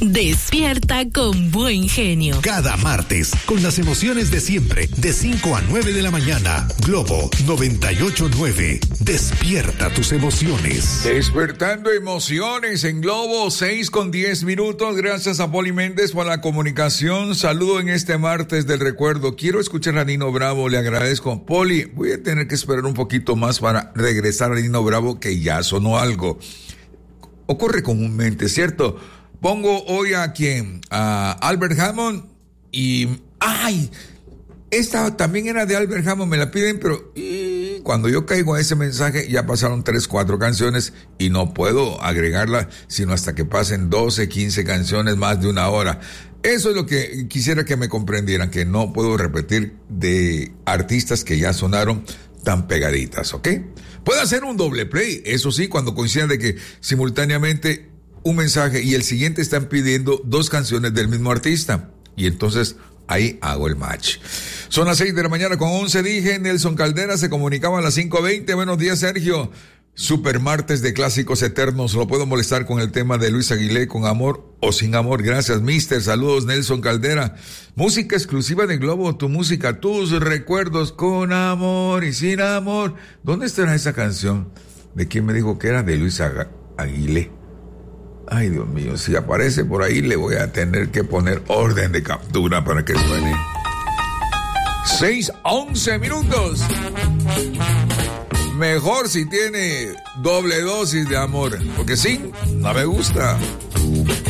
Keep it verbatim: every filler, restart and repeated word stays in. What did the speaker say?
Despierta con buen genio. Cada martes, con las emociones de siempre, de cinco a nueve de la mañana. Globo noventa y ocho nueve. Despierta tus emociones. Despertando emociones en Globo, seis con diez minutos. Gracias a Poli Méndez por la comunicación. Saludo en este martes del recuerdo. Quiero escuchar a Nino Bravo, le agradezco. Poli, voy a tener que esperar un poquito más para regresar a Nino Bravo, que ya sonó algo. Ocurre comúnmente, ¿cierto? Pongo hoy a quien, a Albert Hammond y, ay, esta también era de Albert Hammond, me la piden, pero y, cuando yo caigo a ese mensaje ya pasaron tres, cuatro canciones y no puedo agregarla sino hasta que pasen doce, quince canciones más de una hora. Eso es lo que quisiera que me comprendieran, que no puedo repetir de artistas que ya sonaron tan pegaditas, ¿ok? Puedo hacer un doble play, eso sí, cuando coincida de que simultáneamente un mensaje y el siguiente están pidiendo dos canciones del mismo artista. Y entonces ahí hago el match. Son las seis de la mañana con once, dije. Nelson Caldera se comunicaba a las cinco veinte. Buenos días, Sergio. Super martes de clásicos eternos. Lo puedo molestar con el tema de Luis Aguilé, con amor o sin amor. Gracias, mister. Saludos, Nelson Caldera. Música exclusiva de Globo, tu música, tus recuerdos, con amor y sin amor. ¿Dónde estará esa canción? ¿De quién me dijo que era? De Luis Aguilé. Ay, Dios mío, si aparece por ahí le voy a tener que poner orden de captura para que suene. seis, once minutos. Mejor si tiene doble dosis de amor, porque sin, no me gusta.